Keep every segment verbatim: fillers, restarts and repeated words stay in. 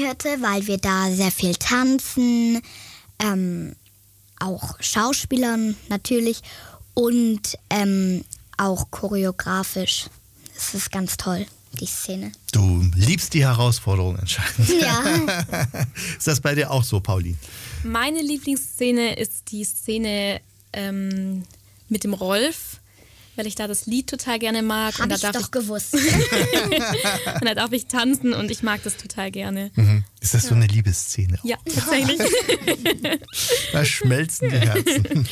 Auftritte, weil wir da sehr viel tanzen, ähm, auch Schauspielern natürlich und ähm, auch choreografisch. Das ist ganz toll, die Szene. Du liebst die Herausforderung anscheinend. Ja. Ist das bei dir auch so, Pauli? Meine Lieblingsszene ist die Szene ähm, mit dem Rolf, weil ich da das Lied total gerne mag. Hab und da ich darf doch ich, gewusst. und da darf ich tanzen und ich mag das total gerne. Mhm. Ist das so eine Liebesszene? Ja, tatsächlich. Da schmelzen die Herzen.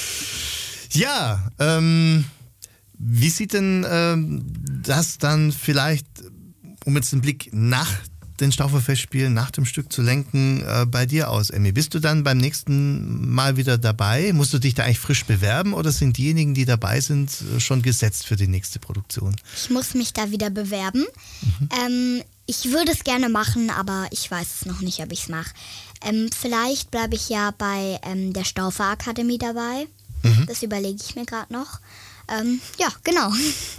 Ja, ähm, wie sieht denn ähm, das dann vielleicht, um jetzt den Blick nach den Stauferfestspielen, nach dem Stück zu lenken, äh, bei dir aus, Emmy? Bist du dann beim nächsten Mal wieder dabei? Musst du dich da eigentlich frisch bewerben oder sind diejenigen, die dabei sind, schon gesetzt für die nächste Produktion? Ich muss mich da wieder bewerben. Mhm. Ähm, ich würde es gerne machen, aber ich weiß es noch nicht, ob ich es mache. Ähm, vielleicht bleibe ich ja bei ähm, der Staufer Akademie dabei. Mhm. Das überlege ich mir gerade noch. Ähm, ja, genau.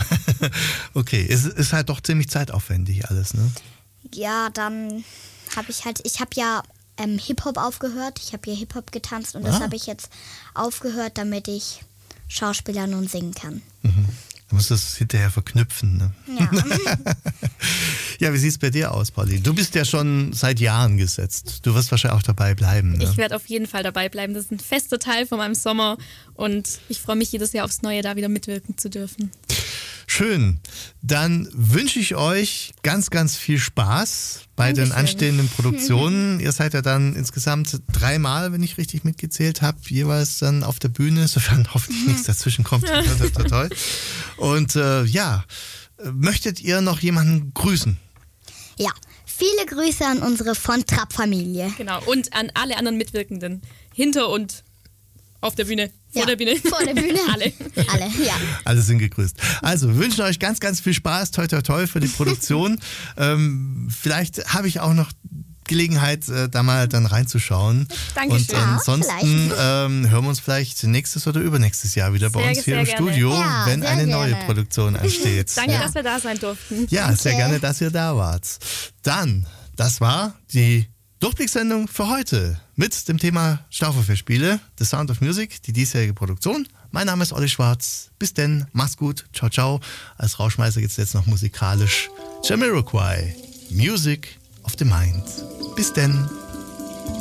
Okay, es ist halt doch ziemlich zeitaufwendig alles, ne? Ja, dann habe ich halt, ich habe ja ähm, Hip-Hop aufgehört. Ich habe ja Hip-Hop getanzt und ah. das habe ich jetzt aufgehört, damit ich Schauspielern und singen kann. Mhm. Du musst das hinterher verknüpfen, ne? Ja. Ja, wie sieht es bei dir aus, Pauline? Du bist ja schon seit Jahren gesetzt. Du wirst wahrscheinlich auch dabei bleiben, ne? Ich werde auf jeden Fall dabei bleiben. Das ist ein fester Teil von meinem Sommer und ich freue mich jedes Jahr aufs Neue, da wieder mitwirken zu dürfen. Schön. Dann wünsche ich euch ganz, ganz viel Spaß bei Dankeschön. den anstehenden Produktionen. Ihr seid ja dann insgesamt dreimal, wenn ich richtig mitgezählt habe, jeweils dann auf der Bühne, sofern hoffentlich nichts dazwischen kommt. Toll. Und äh, ja, möchtet ihr noch jemanden grüßen? Ja, viele Grüße an unsere von Trapp-Familie. Genau, und an alle anderen Mitwirkenden. Hinter und auf der Bühne. Vor ja, der Bühne. Vor der Bühne. Alle. Alle, ja. Alle sind gegrüßt. Also, wir wünschen euch ganz, ganz viel Spaß. Toi, toi, toi für die Produktion. ähm, vielleicht habe ich auch noch Gelegenheit, äh, da mal dann reinzuschauen. Dankeschön. Und ansonsten ähm, hören wir uns vielleicht nächstes oder übernächstes Jahr wieder bei sehr, uns hier sehr im gerne. Studio, ja, wenn eine gerne. neue Produktion ansteht. Danke, ja. dass wir da sein durften. Ja, Danke. sehr gerne, dass ihr da wart. Dann, das war die Durchblicksendung für heute mit dem Thema Stauferfestspiele, The Sound of Music, die diesjährige Produktion. Mein Name ist Olli Schwarz. Bis denn, mach's gut, ciao, ciao. Als Rauschmeißer geht's jetzt noch musikalisch. Jamiroquai, Music of the Mind. Bis denn.